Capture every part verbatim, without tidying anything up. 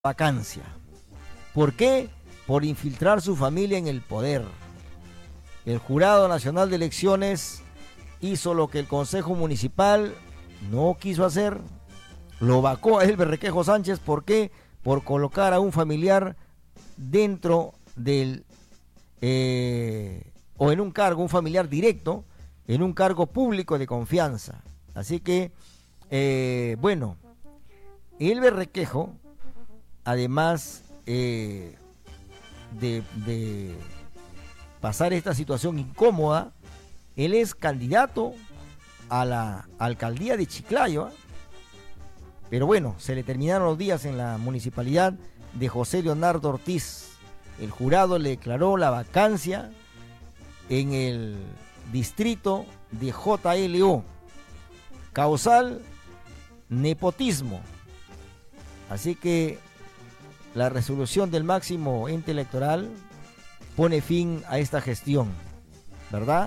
vacancia. ¿Por qué? Por infiltrar su familia en el poder. El Jurado Nacional de Elecciones hizo lo que el Consejo Municipal no quiso hacer. Lo vacó a Elber Requejo Sánchez. ¿Por qué? Por colocar a un familiar dentro del eh, o en un cargo, un familiar directo, en un cargo público de confianza. Así que, eh, bueno, Elber Requejo, además eh, de, de pasar esta situación incómoda, él es candidato a la alcaldía de Chiclayo, ¿eh? Pero bueno, se le terminaron los días en la municipalidad de José Leonardo Ortiz. El jurado le declaró la vacancia en el distrito de J L O. Causal, nepotismo. Así que la resolución del máximo ente electoral pone fin a esta gestión, ¿verdad?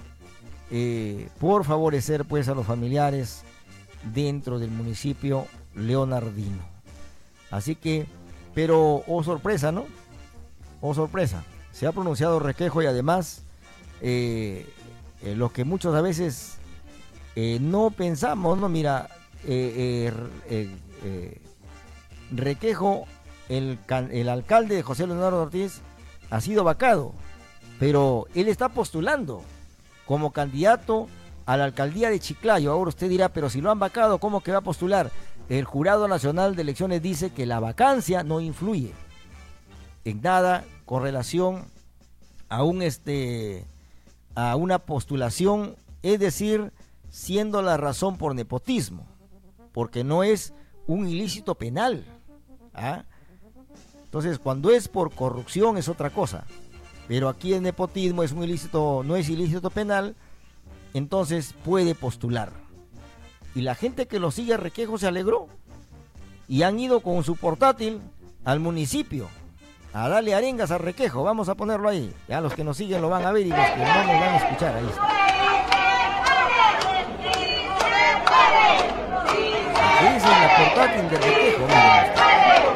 Eh, por favorecer pues a los familiares dentro del municipio leonardino. Así que, pero, oh sorpresa, ¿no? Oh sorpresa, se ha pronunciado Requejo y además eh, eh, lo que muchos a veces eh, no pensamos, ¿no? Mira, eh, eh, eh, eh, Requejo, el, el alcalde de José Leonardo Ortiz, ha sido vacado, pero él está postulando como candidato a la alcaldía de Chiclayo. Ahora usted dirá, pero si lo han vacado, ¿cómo que va a postular? El Jurado Nacional de Elecciones dice que la vacancia no influye en nada con relación a un este a una postulación, es decir, siendo la razón por nepotismo, porque no es un ilícito penal, ¿ah? Entonces, cuando es por corrupción es otra cosa, pero aquí el nepotismo es un ilícito, no es ilícito penal, entonces puede postular. Y la gente que lo sigue a Requejo se alegró y han ido con su portátil al municipio a darle arengas a Requejo. Vamos a ponerlo ahí, ya los que nos siguen lo van a ver y los que no nos van a escuchar. Ahí está. Ahí dice la portátil de Requejo. Miren.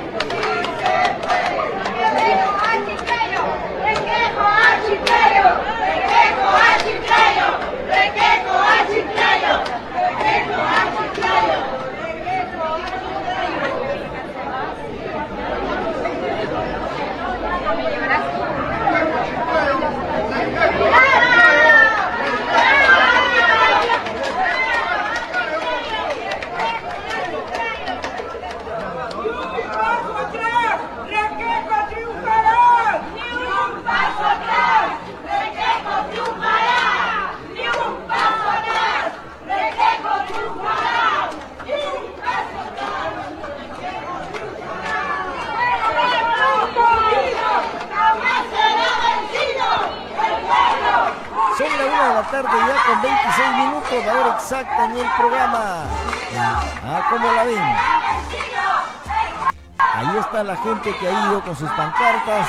Son la una de la tarde ya con veintiséis minutos, la hora exacta en el programa. Ah, ¿cómo la ven? Ahí está la gente que ha ido con sus pancartas.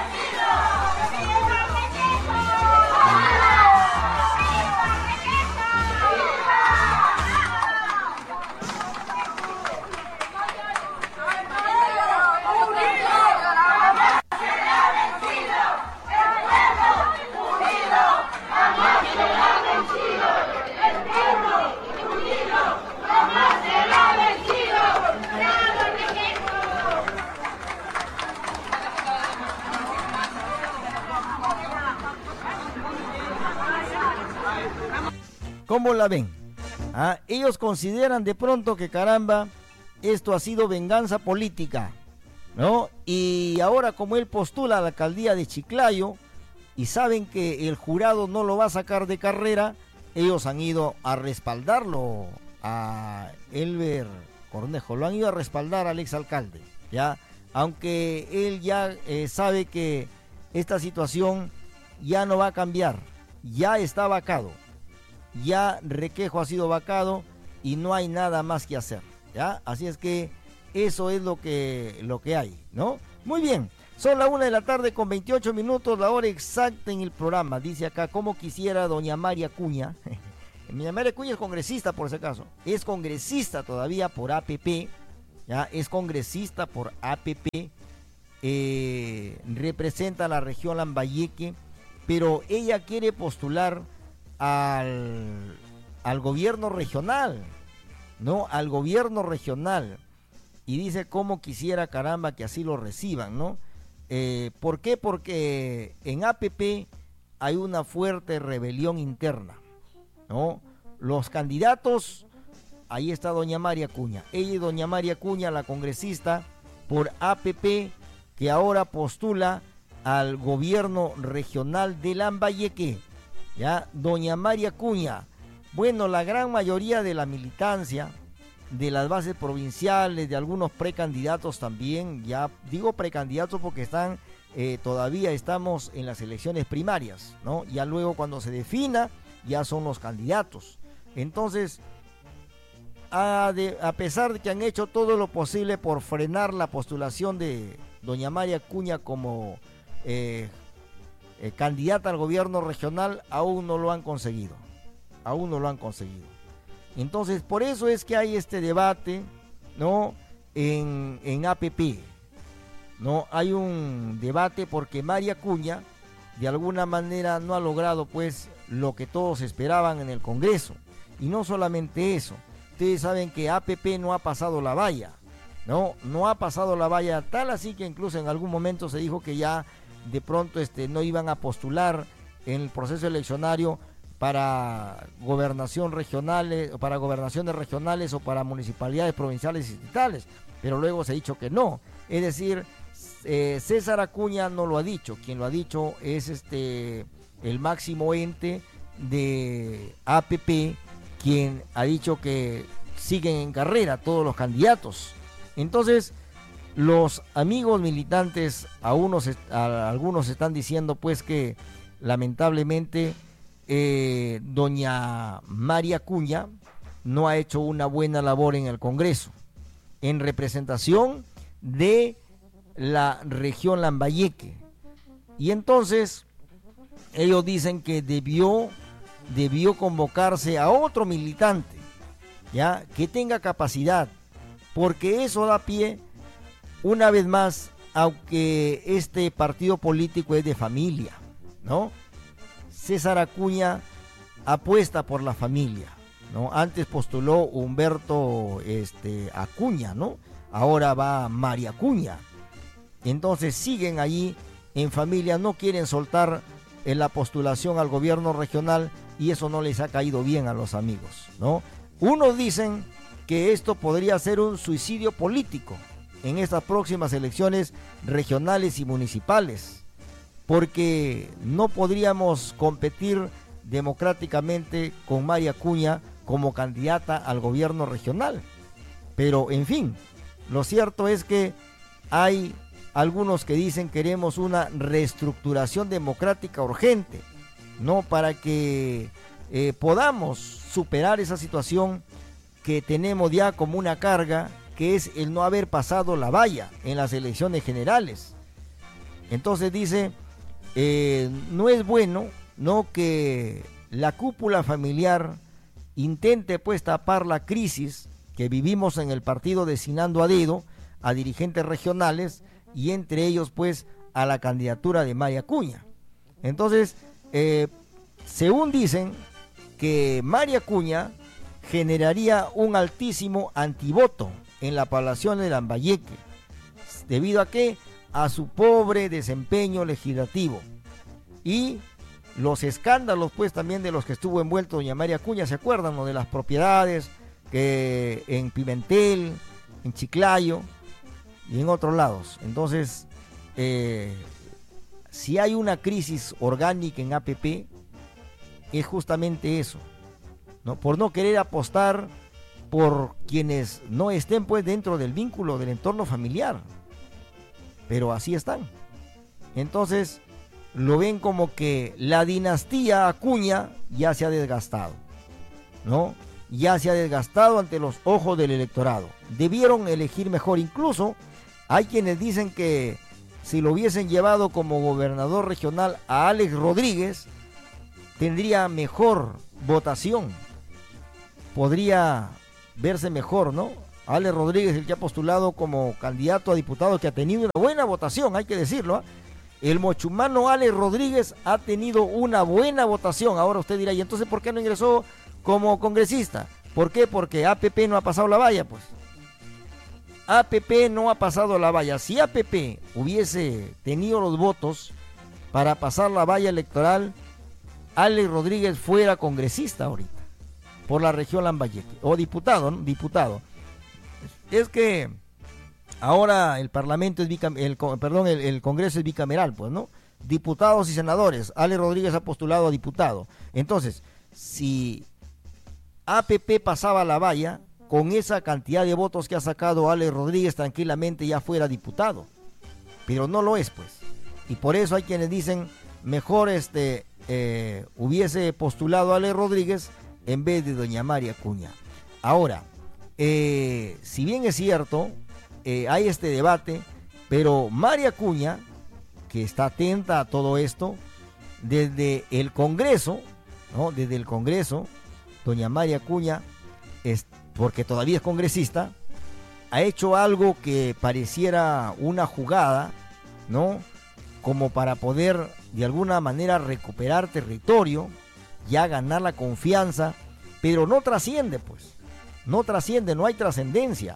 ¿Cómo la ven? ¿Ah? Ellos consideran de pronto que caramba, esto ha sido venganza política, ¿no? Y ahora como él postula a la alcaldía de Chiclayo y saben que el jurado no lo va a sacar de carrera, ellos han ido a respaldarlo a Elber Cornejo, lo han ido a respaldar al exalcalde, ¿ya? Aunque él ya eh, sabe que esta situación ya no va a cambiar, ya está vacado. Ya Requejo ha sido vacado y no hay nada más que hacer, ¿ya? Así es que eso es lo que, lo que hay, ¿no? Muy bien, son la una de la tarde con veintiocho minutos, la hora exacta en el programa. Dice acá, ¿cómo quisiera doña María Acuña? Doña María Acuña es congresista, por si acaso. Es congresista todavía por A P P, ya es congresista por A P P, eh, representa a la región Lambayeque, pero ella quiere postular al, al gobierno regional, ¿no? Al gobierno regional. Y dice cómo quisiera, caramba, que así lo reciban, ¿no? Eh, ¿Por qué? Porque en A P P hay una fuerte rebelión interna, ¿no? Los candidatos, ahí está doña María Acuña. Ella y doña María Acuña, la congresista por A P P, que ahora postula al gobierno regional de Lambayeque, ¿ya? Doña María Acuña. Bueno, la gran mayoría de la militancia, de las bases provinciales, de algunos precandidatos también, ya digo precandidatos porque están, eh, todavía estamos en las elecciones primarias, ¿no? Ya luego cuando se defina, ya son los candidatos. Entonces, a, de, a pesar de que han hecho todo lo posible por frenar la postulación de doña María Acuña como eh, eh, candidata al gobierno regional, aún no lo han conseguido, aún no lo han conseguido. Entonces, por eso es que hay este debate, ¿no? En, en A P P, ¿no? Hay un debate porque María Acuña, de alguna manera, no ha logrado, pues, lo que todos esperaban en el Congreso. Y no solamente eso, ustedes saben que A P P no ha pasado la valla, ¿no? No ha pasado la valla, tal así que incluso en algún momento se dijo que ya de pronto este, no iban a postular en el proceso eleccionario para gobernación regionales, para gobernaciones regionales o para municipalidades provinciales y distritales, pero luego se ha dicho que no. Es decir, eh, César Acuña no lo ha dicho, quien lo ha dicho es este el máximo ente de A P P, quien ha dicho que siguen en carrera todos los candidatos. Entonces, los amigos militantes, a unos, a algunos están diciendo pues que lamentablemente Eh, doña María Acuña no ha hecho una buena labor en el Congreso, en representación de la región Lambayeque. Y entonces, ellos dicen que debió, debió convocarse a otro militante, ya, que tenga capacidad, porque eso da pie, una vez más, aunque este partido político es de familia, ¿no? César Acuña apuesta por la familia, ¿no? Antes postuló Humberto este, Acuña, ¿no? Ahora va María Acuña. Entonces siguen allí en familia, no quieren soltar en la postulación al gobierno regional y eso no les ha caído bien a los amigos, ¿no? Unos dicen que esto podría ser un suicidio político en estas próximas elecciones regionales y municipales, porque no podríamos competir democráticamente con María Acuña como candidata al gobierno regional. Pero, en fin, lo cierto es que hay algunos que dicen queremos una reestructuración democrática urgente, ¿no? Para que eh, podamos superar esa situación que tenemos ya como una carga, que es el no haber pasado la valla en las elecciones generales. Entonces dice... Eh, no es bueno, ¿no?, que la cúpula familiar intente pues tapar la crisis que vivimos en el partido, designando a dedo a dirigentes regionales y entre ellos pues a la candidatura de María Acuña. Entonces, eh, según dicen que María Acuña generaría un altísimo antivoto en la población de Lambayeque, debido a que a su pobre desempeño legislativo y los escándalos pues también de los que estuvo envuelto doña María Acuña, ¿se acuerdan? ¿No? De las propiedades que en Pimentel, en Chiclayo y en otros lados. Entonces, eh, si hay una crisis orgánica en A P P, es justamente eso, ¿no? Por no querer apostar por quienes no estén pues dentro del vínculo del entorno familiar, pero así están. Entonces lo ven como que la dinastía Acuña ya se ha desgastado, ¿no? Ya se ha desgastado ante los ojos del electorado. Debieron elegir mejor. Incluso hay quienes dicen que si lo hubiesen llevado como gobernador regional a Alex Rodríguez, tendría mejor votación, podría verse mejor, ¿no? Ale Rodríguez, el que ha postulado como candidato a diputado, que ha tenido una buena votación, hay que decirlo, ¿eh? El mochumano Ale Rodríguez ha tenido una buena votación. Ahora usted dirá, ¿y entonces por qué no ingresó como congresista? ¿Por qué? Porque A P P no ha pasado la valla, pues. A P P no ha pasado la valla. Si A P P hubiese tenido los votos para pasar la valla electoral, Ale Rodríguez fuera congresista ahorita, por la región Lambayeque, o diputado, ¿no? Diputado. Es que ahora el Parlamento es bicameral, el, perdón, el, el Congreso es bicameral, pues, ¿no? Diputados y senadores. Ale Rodríguez ha postulado a diputado. Entonces, si A P P pasaba la valla, con esa cantidad de votos que ha sacado Ale Rodríguez, tranquilamente ya fuera diputado. Pero no lo es, pues. Y por eso hay quienes dicen, mejor este eh, hubiese postulado a Ale Rodríguez en vez de doña María Acuña. Ahora, eh, si bien es cierto, eh, hay este debate, pero María Acuña, que está atenta a todo esto, desde el Congreso, ¿no? Desde el Congreso, doña María Acuña, es, porque todavía es congresista, ha hecho algo que pareciera una jugada, ¿no? Como para poder de alguna manera recuperar territorio, ya ganar la confianza, pero no trasciende, pues, no trasciende, no hay trascendencia,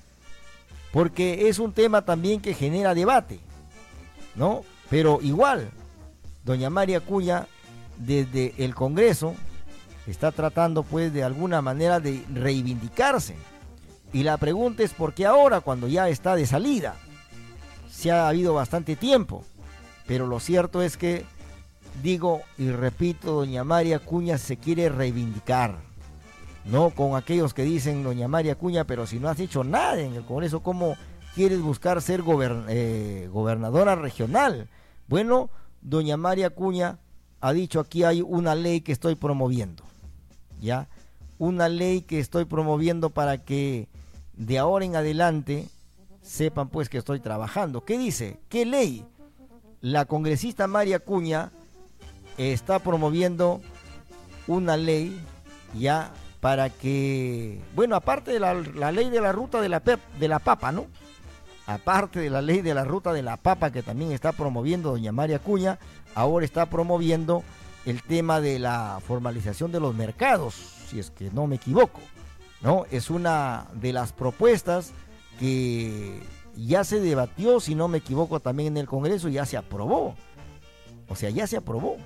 porque es un tema también que genera debate, ¿no? Pero igual, doña María Acuña, desde el Congreso, está tratando pues de alguna manera de reivindicarse. Y la pregunta es por qué ahora, cuando ya está de salida. Se ha habido bastante tiempo, pero lo cierto es que, digo y repito, doña María Acuña se quiere reivindicar. No con aquellos que dicen, doña María Acuña, pero si no has hecho nada en el Congreso, ¿cómo quieres buscar ser gobern eh, gobernadora regional? Bueno, doña María Acuña ha dicho, aquí hay una ley que estoy promoviendo, ¿ya? Una ley que estoy promoviendo para que de ahora en adelante sepan pues que estoy trabajando. ¿Qué dice? ¿Qué ley? La congresista María Acuña está promoviendo una ley, ya, para que, bueno, aparte de la, la ley de la ruta de la, pep, de la papa, ¿no? Aparte de la ley de la ruta de la papa que también está promoviendo doña María Acuña, ahora está promoviendo el tema de la formalización de los mercados, si es que no me equivoco, ¿no? Es una de las propuestas que ya se debatió, si no me equivoco, también en el Congreso, y ya se aprobó. O sea, ya se aprobó.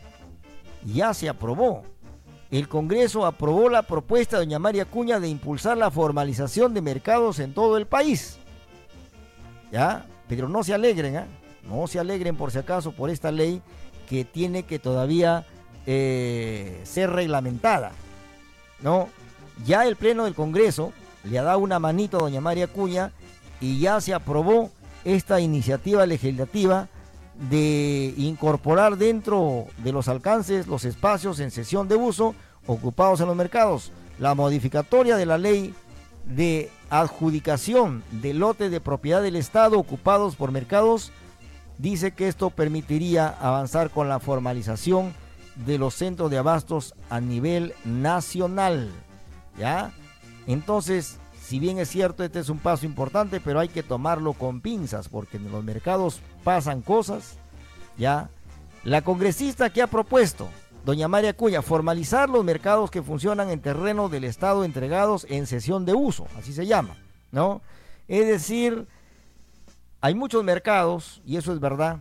Ya se aprobó. El Congreso aprobó la propuesta de doña María Acuña de impulsar la formalización de mercados en todo el país. ¿Ya? Pero no se alegren, ¿eh? No se alegren por si acaso por esta ley que tiene que todavía eh, ser reglamentada, ¿no? Ya el Pleno del Congreso le ha dado una manito a doña María Acuña y ya se aprobó esta iniciativa legislativa de incorporar dentro de los alcances los espacios en cesión de uso ocupados en los mercados. La modificatoria de la ley de adjudicación de lotes de propiedad del Estado ocupados por mercados dice que esto permitiría avanzar con la formalización de los centros de abastos a nivel nacional, ¿ya? Entonces, si bien es cierto, este es un paso importante, pero hay que tomarlo con pinzas, porque en los mercados pasan cosas, ¿ya? La congresista que ha propuesto, doña María Acuña, formalizar los mercados que funcionan en terrenos del Estado entregados en cesión de uso, así se llama, ¿no? Es decir, hay muchos mercados, y eso es verdad,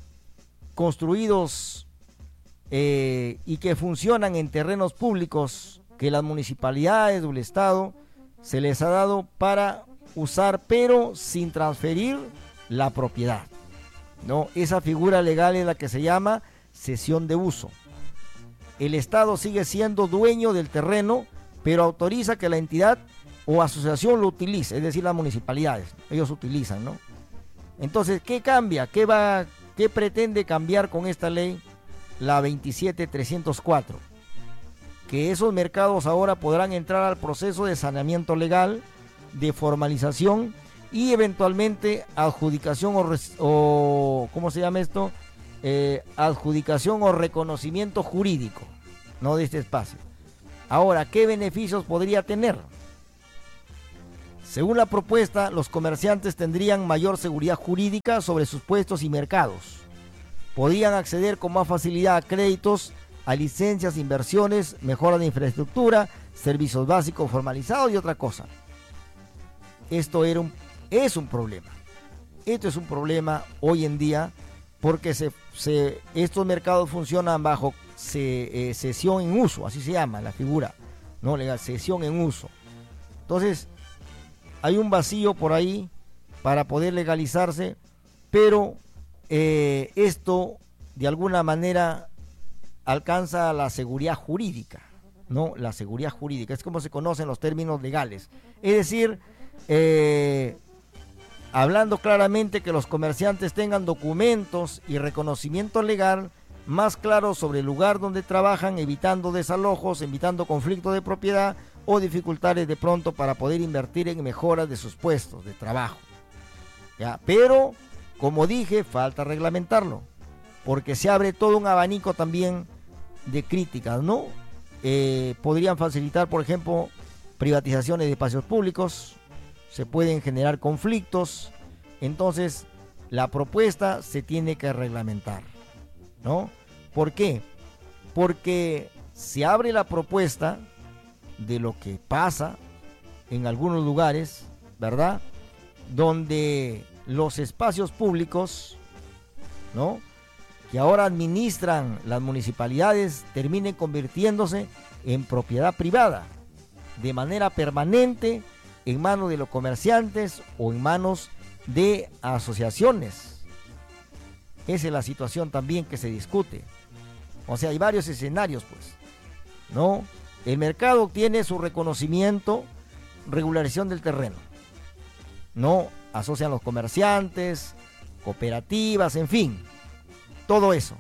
construidos eh, y que funcionan en terrenos públicos que las municipalidades o el Estado se les ha dado para usar, pero sin transferir la propiedad, ¿no? Esa figura legal es la que se llama cesión de uso. El Estado sigue siendo dueño del terreno, pero autoriza que la entidad o asociación lo utilice, es decir, las municipalidades, ellos utilizan, ¿no? Entonces, ¿qué cambia? ¿Qué va, qué pretende cambiar con esta ley, la veintisiete trescientos cuatro? Que esos mercados ahora podrán entrar al proceso de saneamiento legal, de formalización y eventualmente adjudicación o, o ¿cómo se llama esto? Eh, adjudicación o reconocimiento jurídico, ¿no? De este espacio. Ahora, ¿qué beneficios podría tener? Según la propuesta, los comerciantes tendrían mayor seguridad jurídica sobre sus puestos y mercados. Podrían acceder con más facilidad a créditos, a licencias, inversiones, mejora de infraestructura, servicios básicos formalizados y otra cosa. Esto era un, es un problema. Esto es un problema hoy en día porque se, se, estos mercados funcionan bajo se, eh, cesión en uso, así se llama la figura, no legal, cesión en uso. Entonces, hay un vacío por ahí para poder legalizarse, pero eh, esto de alguna manera alcanza la seguridad jurídica, ¿no? La seguridad jurídica, es como se conocen los términos legales. Es decir, eh, hablando claramente que los comerciantes tengan documentos y reconocimiento legal más claros sobre el lugar donde trabajan, evitando desalojos, evitando conflictos de propiedad o dificultades de pronto para poder invertir en mejoras de sus puestos de trabajo. ¿Ya? Pero, como dije, falta reglamentarlo, porque se abre todo un abanico también de críticas, ¿no? Eh, podrían facilitar, por ejemplo, privatizaciones de espacios públicos, se pueden generar conflictos, entonces la propuesta se tiene que reglamentar, ¿no? ¿Por qué? Porque se abre la propuesta de lo que pasa en algunos lugares, ¿verdad? Donde los espacios públicos, ¿no?, que ahora administran las municipalidades, terminen convirtiéndose en propiedad privada, de manera permanente, en manos de los comerciantes o en manos de asociaciones. Esa es la situación también que se discute. O sea, hay varios escenarios, pues, ¿no? El mercado tiene su reconocimiento, regularización del terreno, ¿no? Asocian los comerciantes, cooperativas, en fin, todo eso.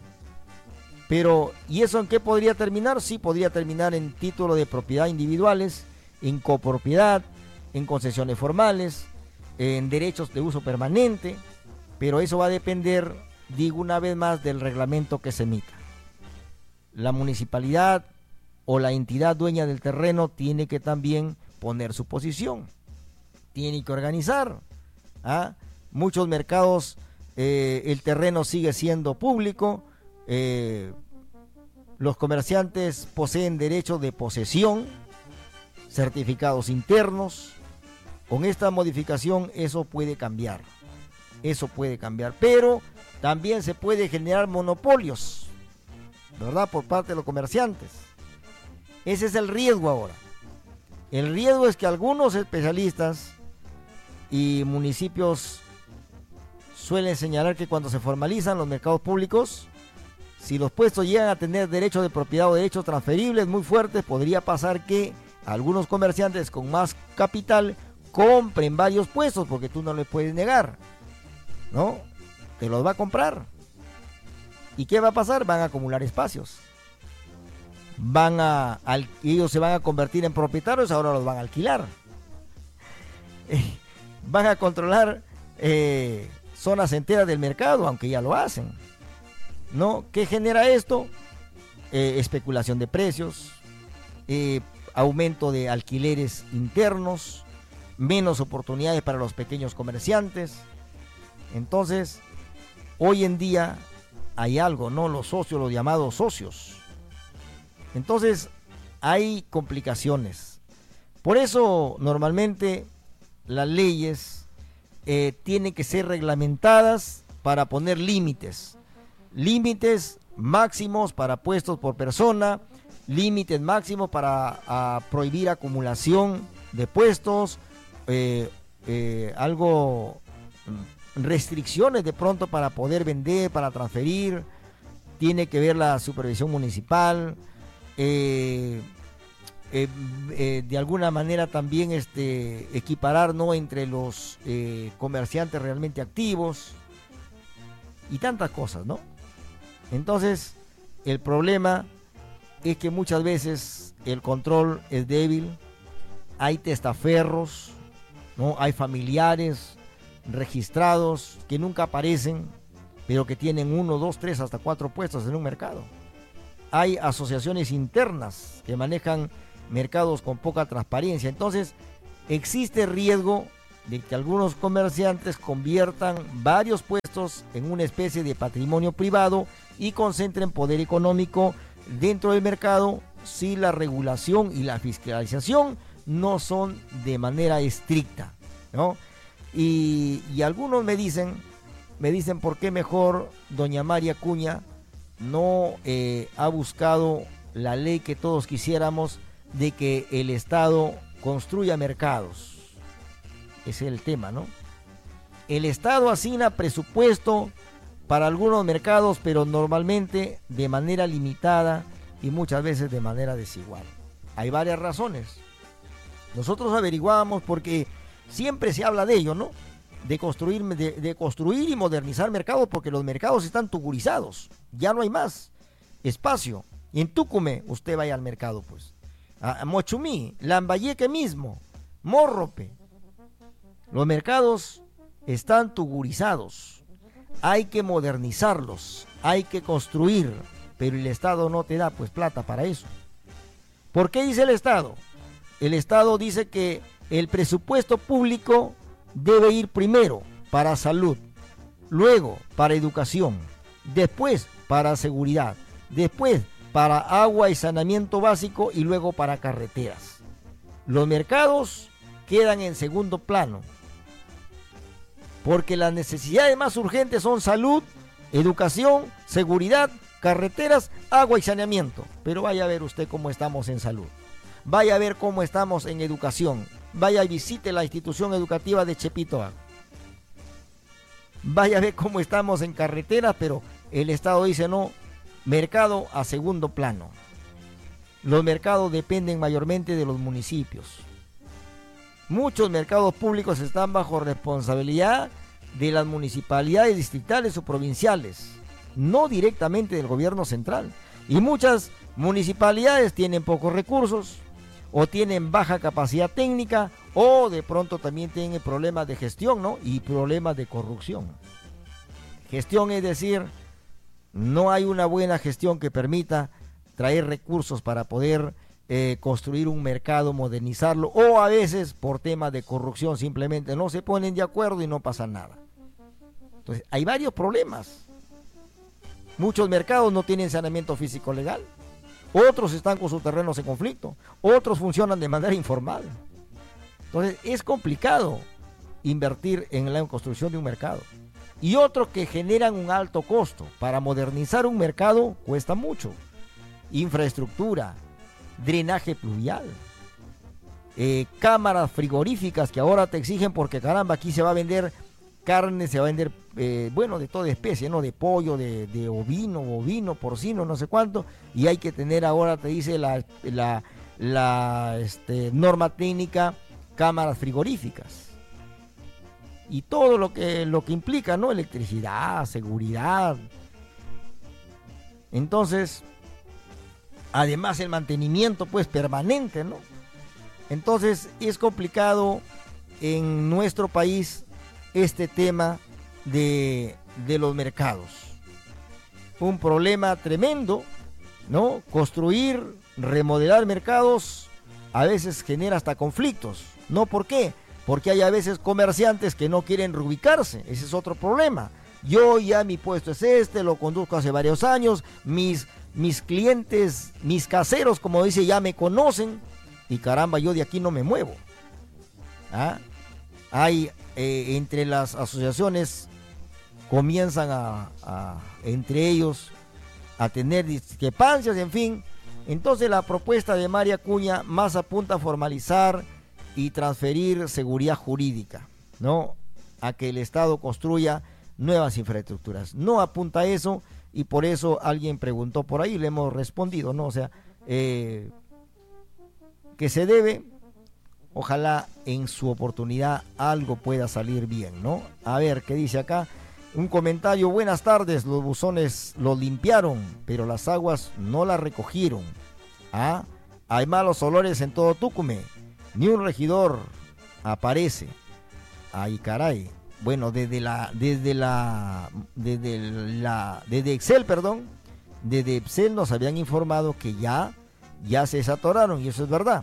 Pero, ¿y eso en qué podría terminar? Sí, podría terminar en título de propiedad individuales, en copropiedad, en concesiones formales, en derechos de uso permanente, pero eso va a depender, digo una vez más, del reglamento que se emita. La municipalidad o la entidad dueña del terreno tiene que también poner su posición, tiene que organizar. ¿ah? Muchos mercados, eh, el terreno sigue siendo público, eh, los comerciantes poseen derecho de posesión, certificados internos. Con esta modificación eso puede cambiar, eso puede cambiar, pero también se puede generar monopolios, ¿verdad?, por parte de los comerciantes. Ese es el riesgo ahora. El riesgo es que algunos especialistas y municipios suelen señalar que cuando se formalizan los mercados públicos, si los puestos llegan a tener derechos de propiedad o derechos transferibles muy fuertes, podría pasar que algunos comerciantes con más capital compren varios puestos, porque tú no le puedes negar, ¿no? Te los va a comprar. ¿Y qué va a pasar? Van a acumular espacios. Van a, al, ellos se van a convertir en propietarios, ahora los van a alquilar. Eh, van a controlar eh, zonas enteras del mercado, aunque ya lo hacen, ¿no? ¿Qué genera esto? Eh, especulación de precios, eh, aumento de alquileres internos, menos oportunidades para los pequeños comerciantes. Entonces, hoy en día hay algo, ¿no? Los socios, los llamados socios. Entonces, hay complicaciones. Por eso, normalmente, las leyes eh, tienen que ser reglamentadas para poner límites. Límites máximos para puestos por persona, límites máximos para a, prohibir acumulación de puestos, eh, eh, algo, restricciones de pronto para poder vender, para transferir. Tiene que ver la supervisión municipal. Eh, eh, eh, de alguna manera también este, equiparar, ¿no?, entre los eh, comerciantes realmente activos y tantas cosas, ¿no? Entonces, el problema es que muchas veces el control es débil, hay testaferros, ¿no? Hay familiares registrados que nunca aparecen, pero que tienen uno, dos, tres, hasta cuatro puestos en un mercado. Hay asociaciones internas que manejan mercados con poca transparencia. Entonces, existe riesgo de que algunos comerciantes conviertan varios puestos en una especie de patrimonio privado y concentren poder económico dentro del mercado si la regulación y la fiscalización no son de manera estricta, ¿no? Y, y algunos me dicen, me dicen por qué mejor doña María Acuña no eh, ha buscado la ley que todos quisiéramos de que el Estado construya mercados. Ese es el tema, ¿no? El Estado asigna presupuesto para algunos mercados, pero normalmente de manera limitada y muchas veces de manera desigual. Hay varias razones. Nosotros averiguábamos porque siempre se habla de ello, ¿no? De construir, de, de construir y modernizar mercados, porque los mercados están tugurizados. Ya no hay más espacio. Y en Tucumé usted vaya al mercado, pues. A Mochumí, Lambayeque mismo, Morrope. Los mercados están tugurizados. Hay que modernizarlos, hay que construir, pero el Estado no te da pues plata para eso. ¿Por qué dice el Estado? El Estado dice que el presupuesto público debe ir primero para salud, luego para educación, después para seguridad, después para agua y saneamiento básico y luego para carreteras. Los mercados quedan en segundo plano, porque las necesidades más urgentes son salud, educación, seguridad, carreteras, agua y saneamiento. Pero vaya a ver usted cómo estamos en salud. Vaya a ver cómo estamos en educación. Vaya y visite la institución educativa de Chepitoa. Vaya a ver cómo estamos en carreteras, pero el Estado dice no, mercado a segundo plano. Los mercados dependen mayormente de los municipios. Muchos mercados públicos están bajo responsabilidad de las municipalidades distritales o provinciales, no directamente del gobierno central. Y muchas municipalidades tienen pocos recursos, o tienen baja capacidad técnica, o de pronto también tienen problemas de gestión, ¿no? Y problemas de corrupción. Gestión es decir, no hay una buena gestión que permita traer recursos para poder Eh, construir un mercado, modernizarlo, o a veces por temas de corrupción simplemente no se ponen de acuerdo y no pasa nada. Entonces hay varios problemas. Muchos mercados no tienen saneamiento físico legal, otros están con sus terrenos en conflicto, otros funcionan de manera informal. Entonces es complicado invertir en la construcción de un mercado. Y otros que generan un alto costo. Para modernizar un mercado cuesta mucho. Infraestructura, drenaje pluvial, eh, cámaras frigoríficas que ahora te exigen porque caramba, aquí se va a vender carne, se va a vender, eh, bueno, de toda especie, ¿no? De pollo, de, de ovino, bovino, porcino, no sé cuánto, y hay que tener ahora, te dice la, la, la este, norma técnica, cámaras frigoríficas. Y todo lo que, lo que implica, ¿no? Electricidad, seguridad. Entonces, además el mantenimiento pues permanente, ¿no? Entonces es complicado en nuestro país este tema de, de los mercados. Un problema tremendo, ¿no? Construir, remodelar mercados a veces genera hasta conflictos. ¿No? ¿Por qué? Porque hay a veces comerciantes que no quieren reubicarse. Ese es otro problema. Yo ya mi puesto es este, lo conduzco hace varios años, mis Mis clientes, mis caseros, como dice, ya me conocen y caramba, yo de aquí no me muevo. ¿Ah? Hay eh, entre las asociaciones comienzan a, a entre ellos a tener discrepancias, en fin. Entonces la propuesta de María Acuña más apunta a formalizar y transferir seguridad jurídica, ¿no? A que el Estado construya nuevas infraestructuras. No apunta a eso. Y por eso alguien preguntó por ahí, le hemos respondido, ¿no? O sea, eh, que se debe, ojalá en su oportunidad algo pueda salir bien, ¿no? A ver, ¿qué dice acá? Un comentario, buenas tardes, los buzones los limpiaron, pero las aguas no las recogieron. ¿Ah? Hay malos olores en todo Tucumé, ni un regidor aparece. Ay, caray. Bueno, desde la, desde la, desde la, desde Excel, perdón, desde Excel nos habían informado que ya, ya se desatoraron, y eso es verdad.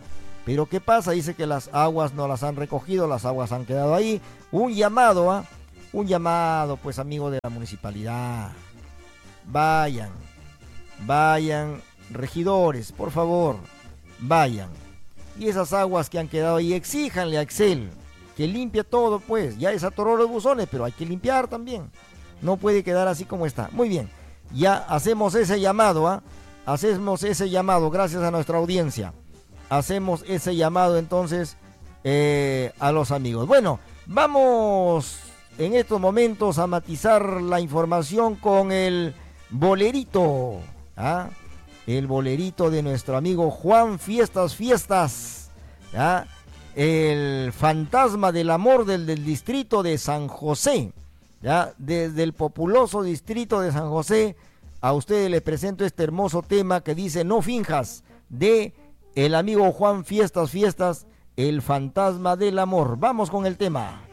Pero ¿qué pasa? Dice que las aguas no las han recogido, las aguas han quedado ahí. Un llamado, ¿ah? Un llamado, pues, amigo de la municipalidad. Vayan, vayan, regidores, por favor, vayan. Y esas aguas que han quedado ahí, exíjanle a Excel que limpie todo, pues. Ya desatoró los buzones, pero hay que limpiar también. No puede quedar así como está. Muy bien, ya hacemos ese llamado, ¿ah? Hacemos ese llamado, gracias a nuestra audiencia. Hacemos ese llamado entonces eh, a los amigos. Bueno, vamos en estos momentos a matizar la información con el bolerito, ¿ah? El bolerito de nuestro amigo Juan Fiestas Fiestas, ¿ah? El fantasma del amor del, del distrito de San José, ¿ya? Desde el populoso distrito de San José, a ustedes les presento este hermoso tema que dice No finjas, de el amigo Juan Fiestas Fiestas, el fantasma del amor. Vamos con el tema.